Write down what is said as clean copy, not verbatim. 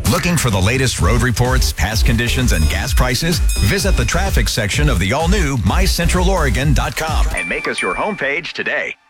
Looking for the latest road reports, past conditions, and gas prices? Visit the traffic section of the all-new MyCentralOregon.com and make us your homepage today.